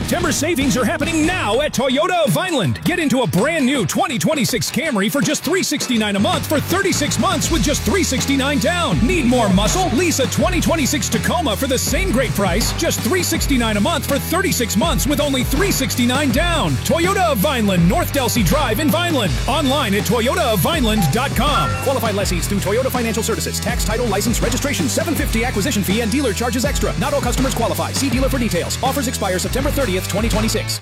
September savings are happening now at Toyota of Vineland. Get into a brand new 2026 Camry for just $369 a month for 36 months with just $369 down. Need more muscle? Lease a 2026 Tacoma for the same great price, just $369 a month for 36 months with only $369 down. Toyota of Vineland, North Delsey Drive in Vineland. Online at toyotaofvineland.com. Qualified lessees through Toyota Financial Services. Tax, title, license, registration, $750 acquisition fee, and dealer charges extra. Not all customers qualify. See dealer for details. Offers expire September 30th, 2026.